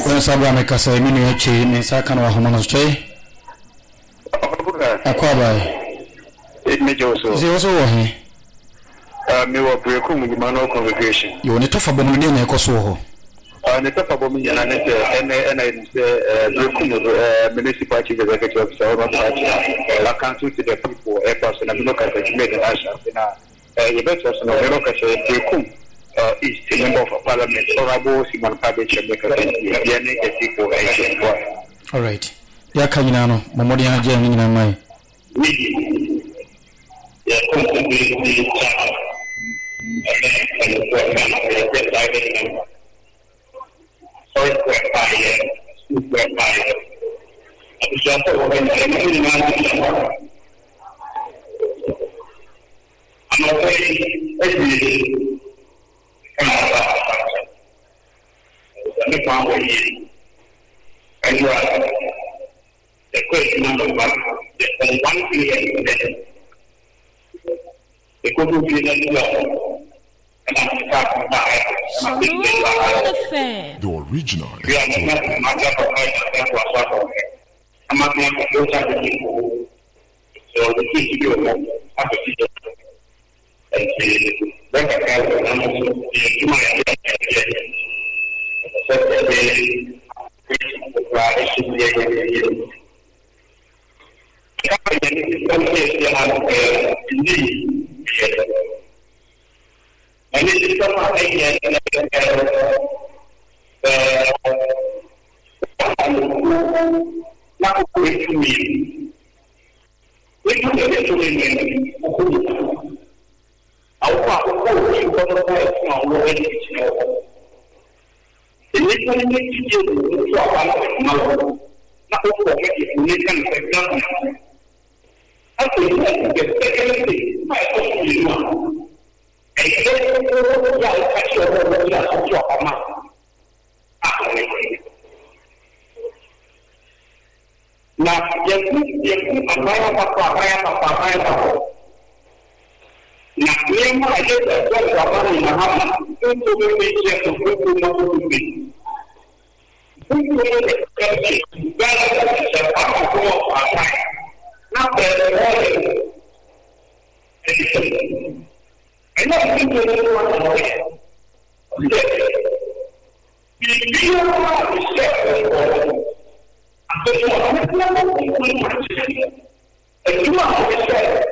When Sabra Kasa Minichi, Mensakan or Homonoche? Aquaba. It may also. They also he. Me were breaking with the manual congregation. You want to talk about me in Kosovo. And the top of me and I say, municipality executive officer of I council to the people, a person, and look at the made an answer. You better also look at the is the member of parliament, Honorable Simon Cabbage, and the people. All right. Yakanano, Momodia Jam in my. The question number one, the 1 billion the good will be the original. I'm not going to go to people. So the key to you have to see and see recognize and this is some idea not going to me. We can get to me. Our father is going to say, no, the little need to do not for me, I think the second thing, my question and now, I know people don't want to know it. You don't want to respect the and you want to respect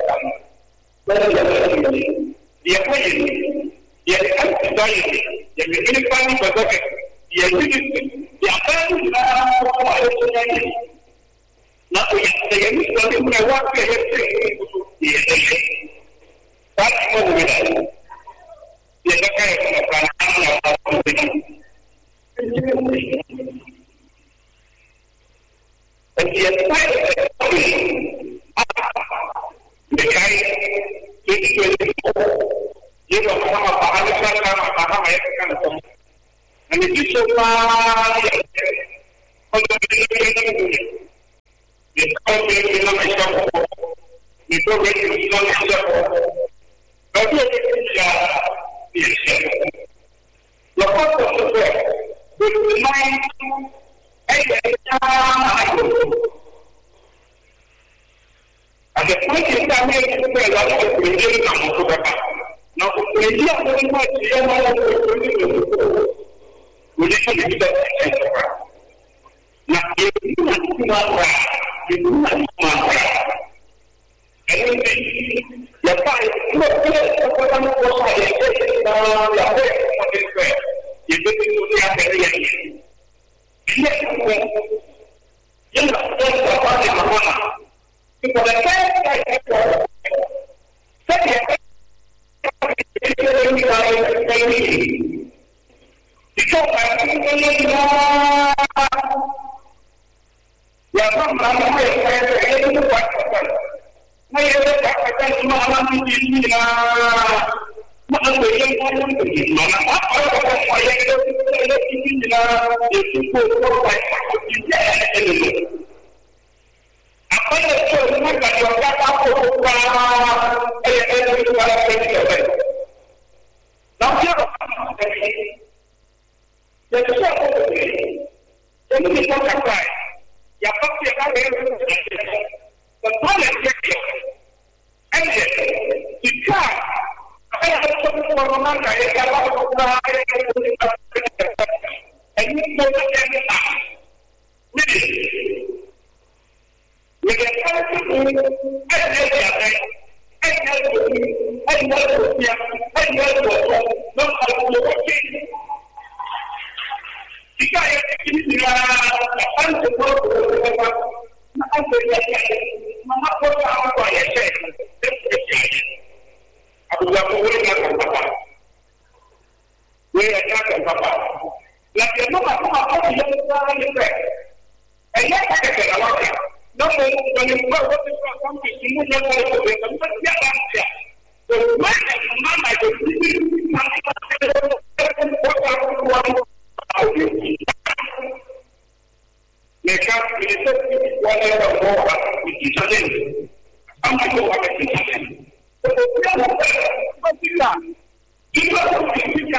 the opinion, the anxiety, the beginning for the ability, the ability not to say what that's what we do. The And we talk about your puppy the toilet and the car. I have something for a man. I have a lot of and you know that really. We can no, when you go to something, you move your way to it. I'm going to get back there. So, my mama, I will see you. They can't be whatever more with each other. I'm going to go back to each other. But what's that? You know what I'm saying?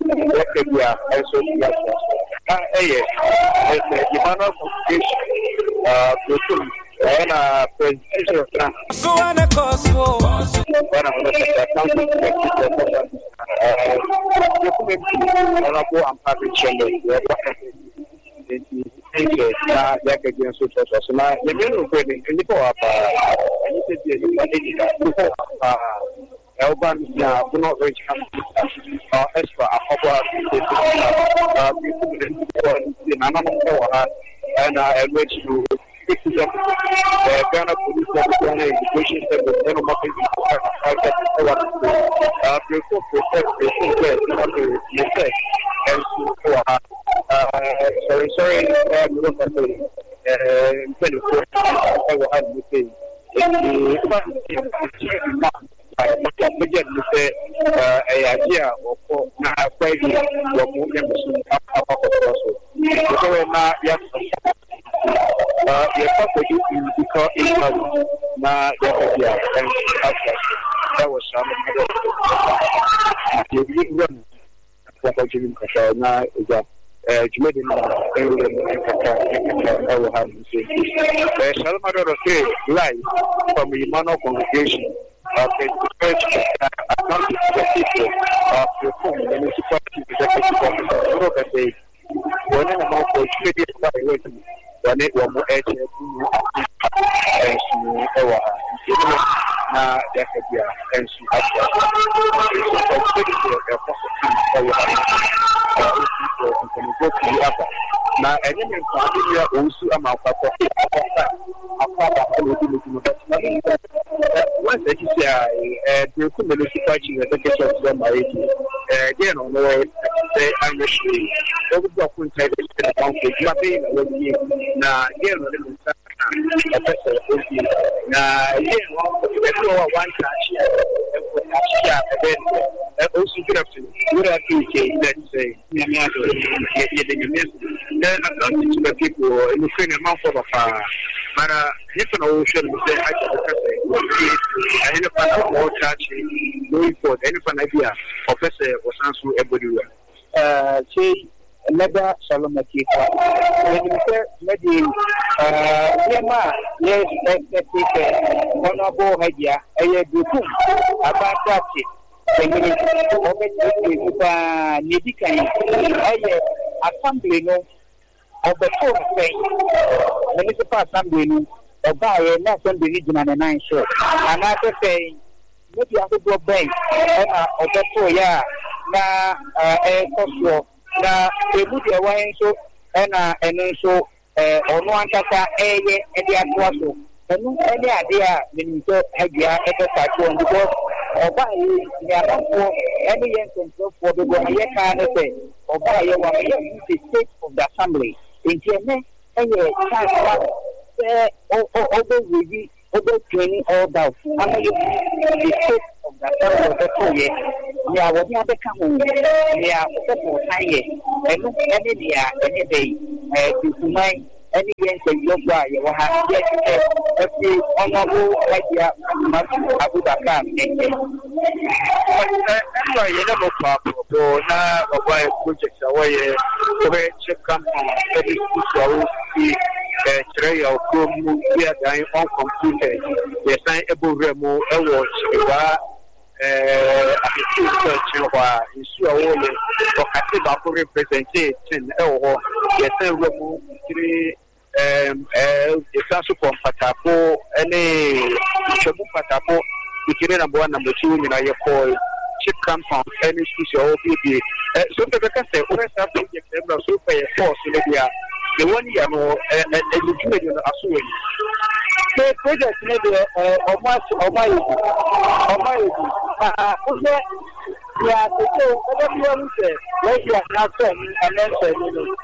Yakabia, also the Emmanuel Congregation, Protum, and presidential plan. So, and a cost for one of the honorable and public chamber. Back against social. So now, the middle wedding, and you go up, and you said, Elban, do not reach out as far as and I wish to Ghana Police Education Service and sorry, idea of live from the Emmanuel Congregation of the church of the municipality executive officer. When I'm out for when it was more edge and now, and then also a mouth once that you say, the municipality executive of my again on the way, I'm actually over the point now, again, one also good afternoon. Good afternoon, let's say, the people in the same amount of but if an ocean say, I have more church going for any fun idea of was answer everywhere. Say, Leda Salomaki, maybe, yes, honorable Hadia, a good about that. Assembly no of the full municipal assembly or by a national regional and nine show. And I say, maybe I could go bank or the 4 year now a cost now they put a wine so and then so or no one kata any actual. And any idea when you have your exercise because or buy any young for the one kind of thing or buy the state of the assembly in China and over training all that. The state of the assembly we are what you have become. We are for time and any day to mind. Any young guy you have every honorable idea Abu Bakar. Anyway, you never pop or now by projects away, where check come on every tray of room, we are dying on computer. They sign a book remo, a watch, representation or yes, it's also comfortable. Any Patapo, we can number 2 in our call. Chip come from any special baby. So the say, what is happening? So pay a force in India. The 1 year more educated as well. Project maybe yeah, so everyone says, where you are now saying, and then say,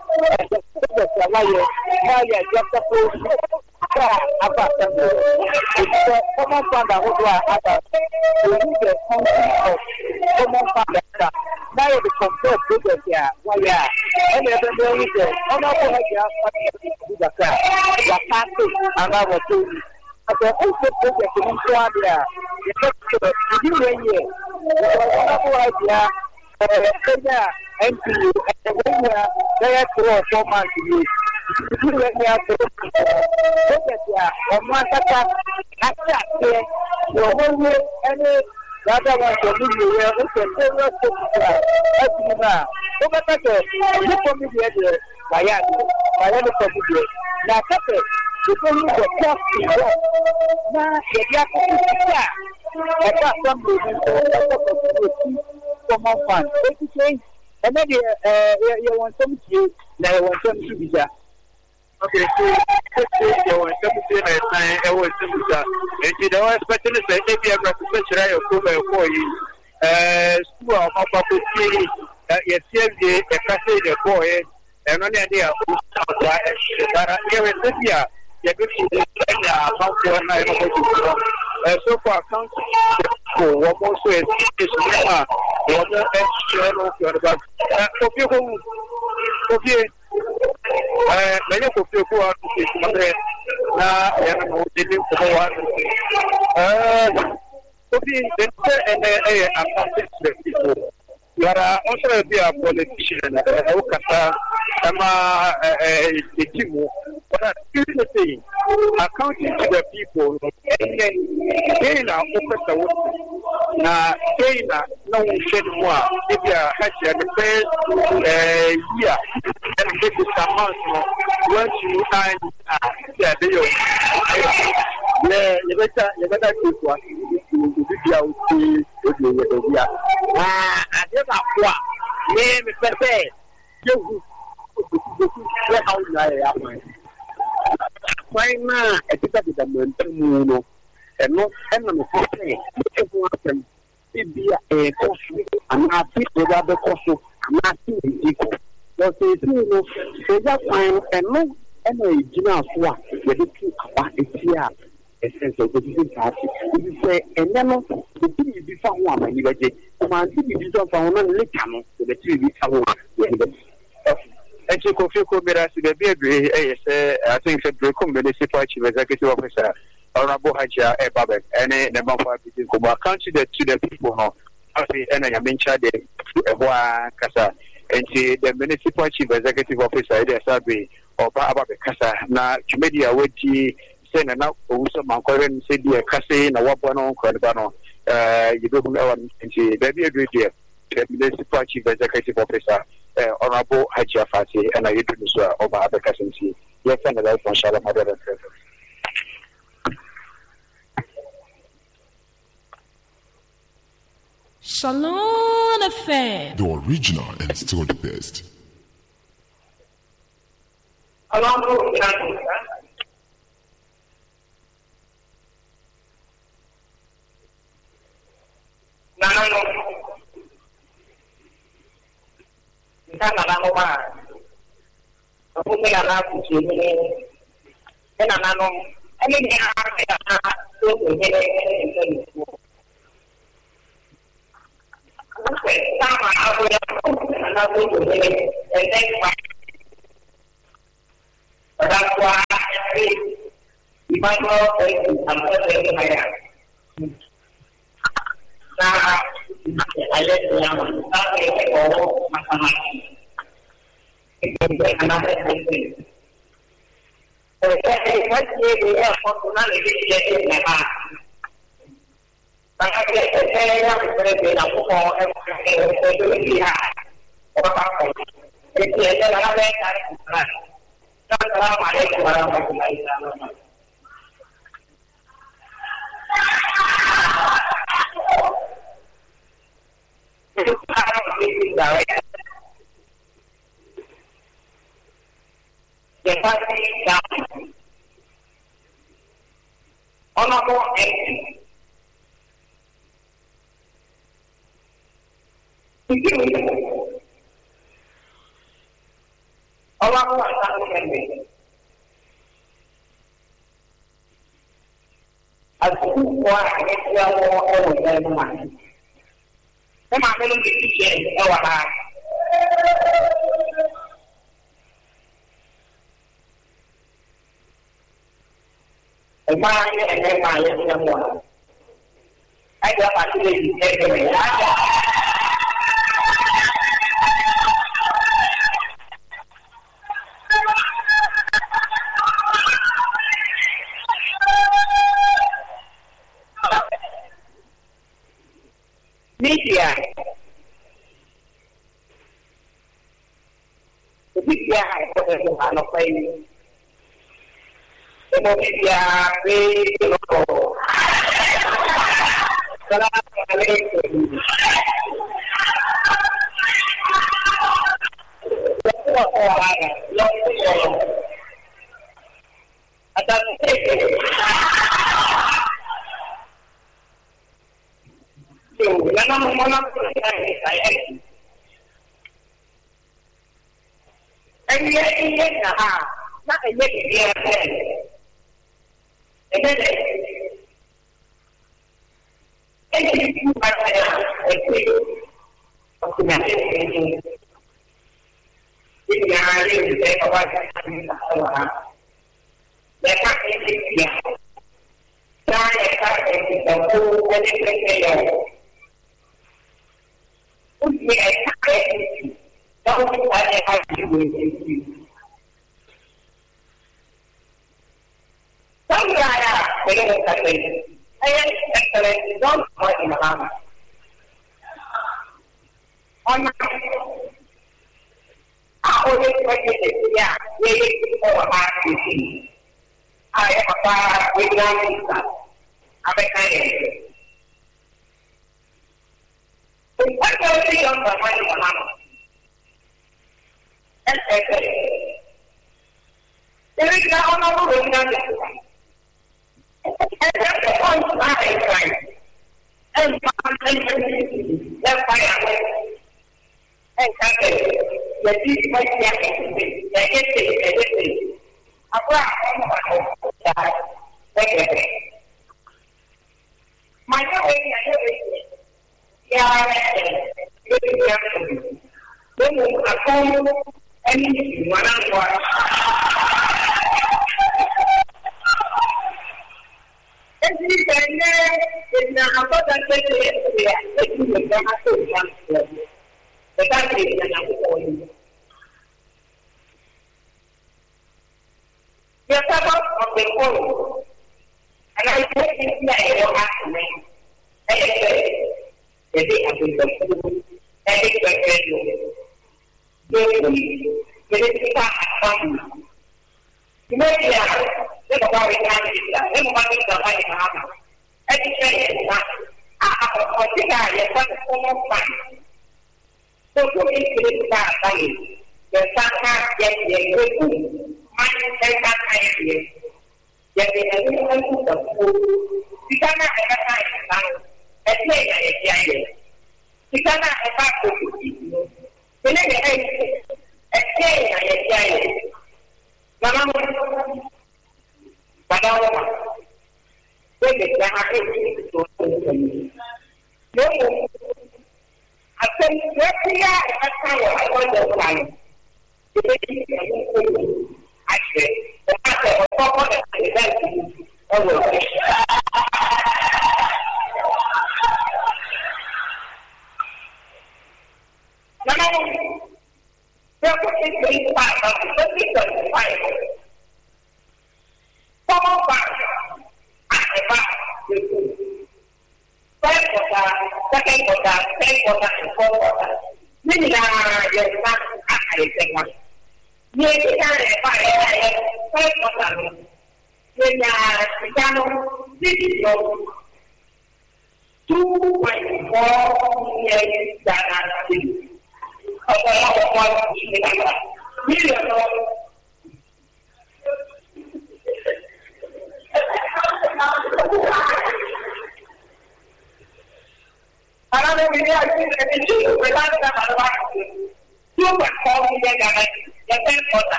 just suppose about it's common fund that was the country of common fund that now the compare project here, why, yeah, and everybody says, oh, no, I can't do and I was told you. But also project in India, you know, idea. Kenya NPU Kenya there for 4 months you let me out on one attack after the whole way any rather one to be where we can never you come here by any committee now people who were tough now common fund. And then you want some to now you want some to be there. Okay, so you want some to I was some to and you know, especially say maybe a representation of for you. School of Papa City, yes, a passage of boy, and only idea that here is India. So far, council almost is water external about okay. Many of you who are okay, and people. You are also a politician, but seriously, accounting to the people, Dana open now, Dana, no shed more. If you are had the first year, and this is a month, once you find you better keep one. I just have name is say you how I am. Why not? I think that is a mental and not enemy for me. Everyone can be a cost and I think without the cost, nothing is equal. So, so that time and no any general swap with the two about it here. Essential to this party. If you say, and then the thing is before one, and you get it. Command to be dissolved on one little to the TV. And you could feel Comiras to the baby. I think the Brekum Municipal Chief Executive Officer, Honorable Haja Babek, and a number of people who are considered to the people who and I mentioned the Casa. And the Municipal Chief Executive Officer, the Sabi, or Babek Casa, now, Media Wiki. And now, also, my current city, a Cassie, and a Wapano, Cordano, you don't know, and baby agreed here. The Municipal Chief Executive Officer, Honorable Haja Fati, and I introduce over other cousins. Yes, and the life on Shalom, Mother. Shalom Affair. The original and still the best. Nanano, nanano ba? Ako kaya na po siya ni, nanano, ano niya kaya na so ni okay, tama ako na nanano ni, and then that's why if I go I'm going to my I let the young all mathematics. Another thing. So, what we have functionality in the heart. I get the area of the Napo and the heart. It's another time. Honorable MP. Honorable MP. As who are everyone. Come on, let me teach you our heart. And then my little one. I got my little Media I no play. The media and yet, not a yet, and then you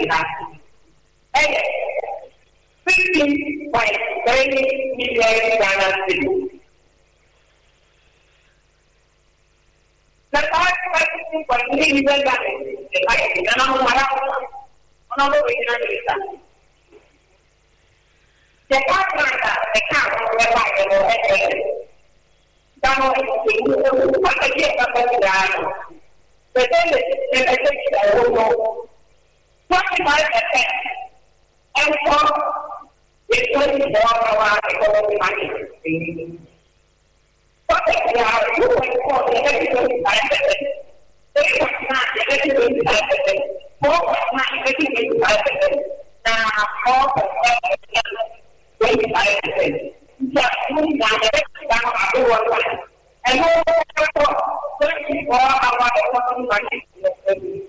and 15.3 million Ghana cedis. The part 15.3 million Ghana cedis, the partner account whereby what I get up at the but then the 25% and so it's going to be our economic money. What they are doing for the electricity, they were not the electricity, more was not electricity, now all the 25%. Just moving down the next down our world. And more for our economic money.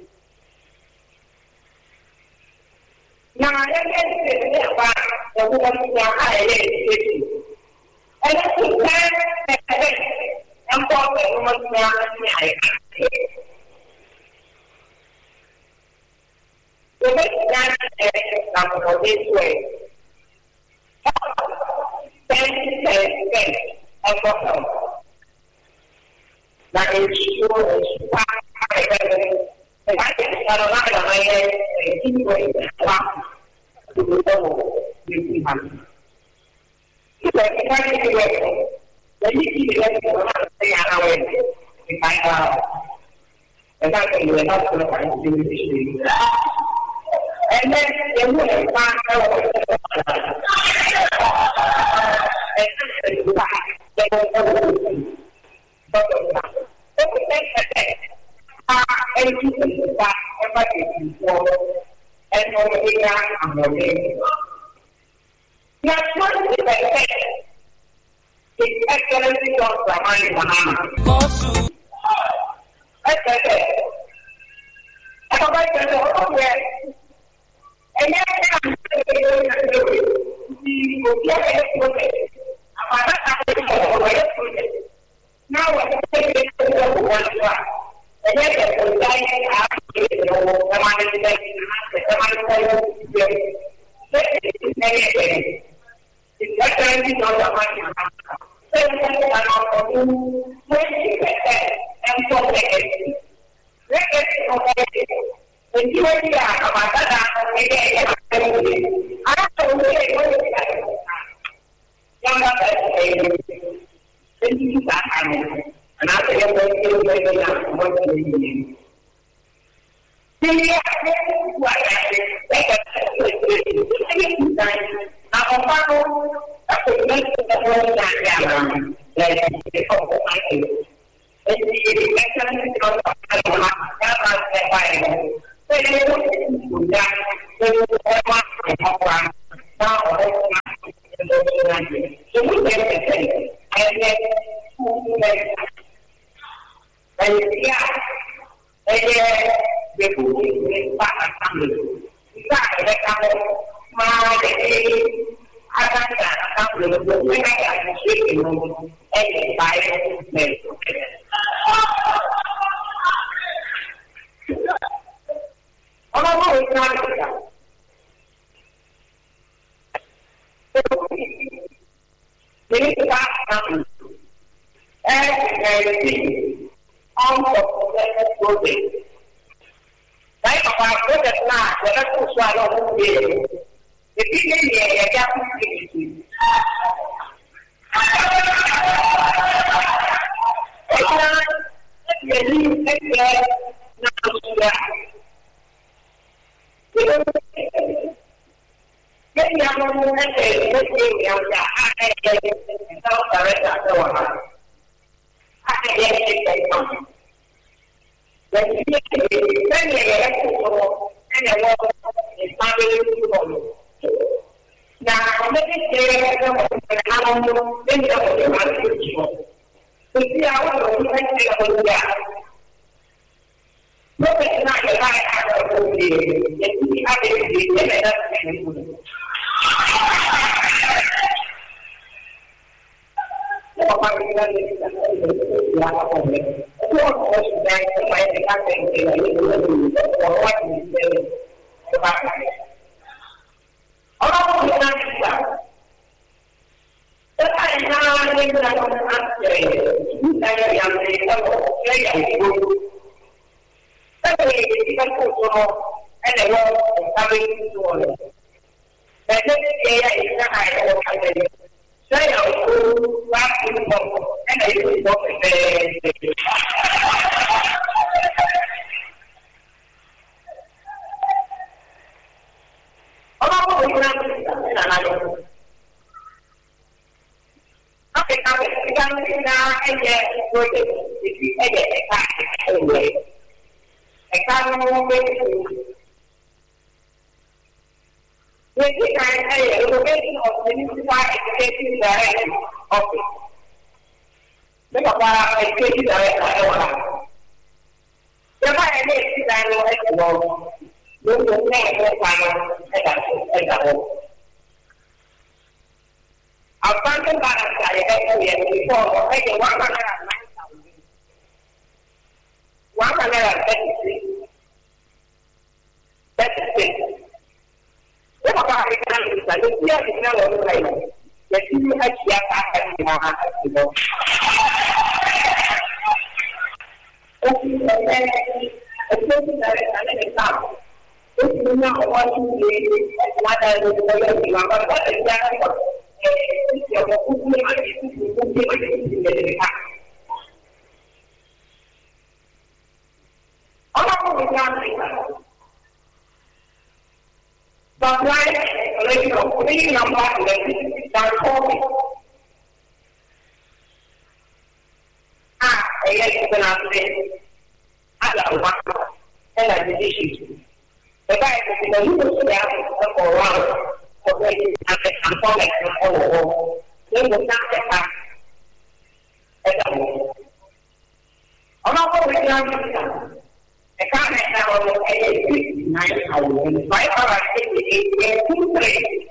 Now, I am about the woman who are highly and I think that and for the woman who are the next time this way. 10% of the that is sure if I can start a lot of my anyway, to go with him. So if I can do it, then you see the thing I know if I have. And I can do it up to the point of view. And then you will find out say I go. That's the way you can put on and the wall coming to all. But then is the high or say I go back to the book and I will go to I'll find them by the side before I can 136. That's the thing. What about the country? I don't see it now on the way. Yes, you have to but right, three number and I did issue. The guy is in the little step or around for making a component or they will not get back at the moment. I'm not going to I can't have a 59 hours. My father said 2 3.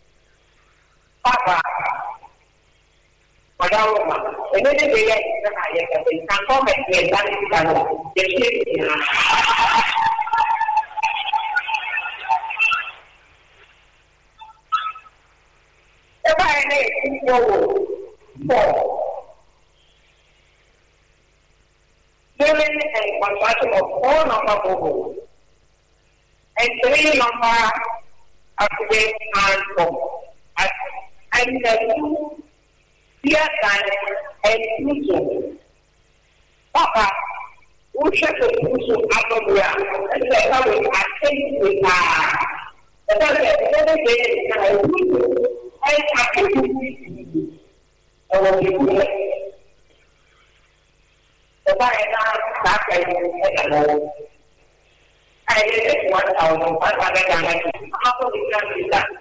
Papa. Madam, and then they get the higher component and that is done. If I make people 4. Given a construction of 4 number and 3 number activate and 4. And the 2 dear son and 2. Papa, who should the 2 after we are and the other are taking with her. The other day, I have to do the back I did 1,500. How we can do that?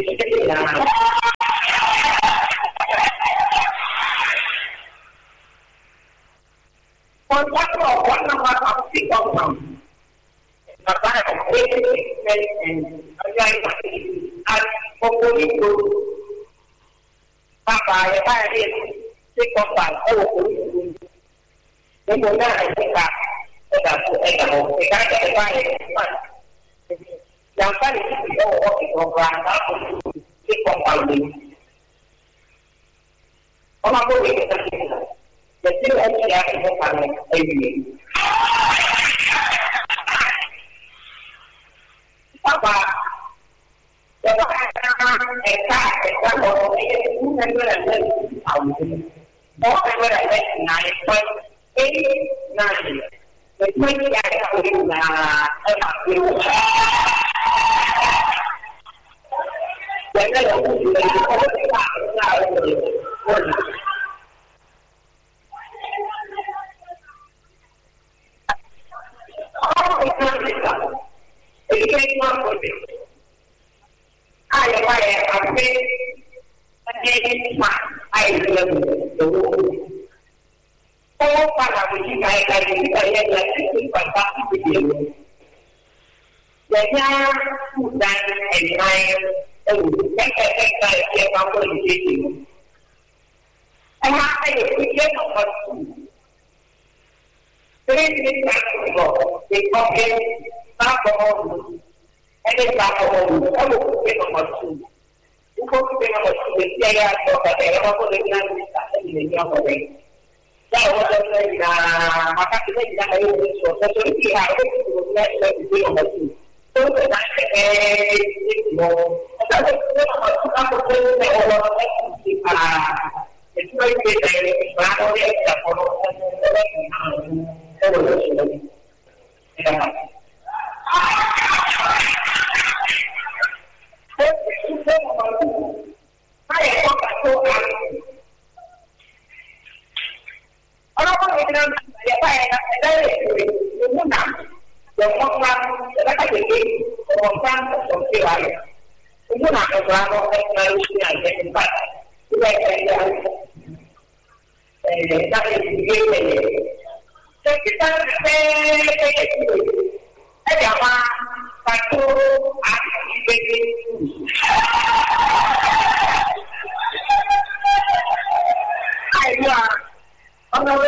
For example, 1 number of people a kind of basic and as for Papa, if I did 6 of 5, they will not take back the guy that divided young family people working on ground up 6 of 5 days. On our way, the two actually have to work on it every day. Papa, the maka kita tidak ada sesuatu yang harus kita lakukan. Itu tidak orang-orang yang yang orang mereka jadi orang seperti lain. Itu nak orang Malaysia yang tempat juga yang dari begini. Kita ada apa satu aktivitas ayah orang